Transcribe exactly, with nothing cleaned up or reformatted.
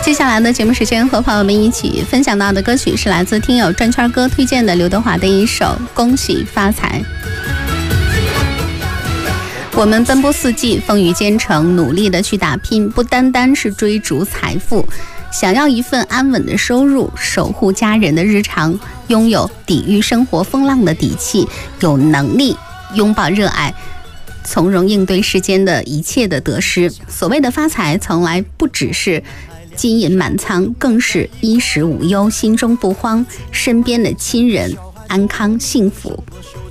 接下来的节目时间，和朋友们一起分享到的歌曲是来自听友转圈哥推荐的刘德华的一首《恭喜发财》。我们奔波四季，风雨兼程，努力的去打拼，不单单是追逐财富，想要一份安稳的收入，守护家人的日常，拥有抵御生活风浪的底气，有能力拥抱热爱，从容应对世间的一切的得失。所谓的发财，从来不只是金银满仓，更是衣食无忧，心中不慌，身边的亲人安康幸福。